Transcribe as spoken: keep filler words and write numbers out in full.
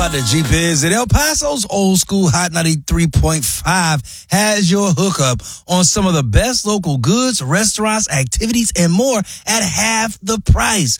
About the Jeep is that El Paso's Old School Hot ninety-three point five has your hookup on some of the best local goods, restaurants, activities, and more at half the price.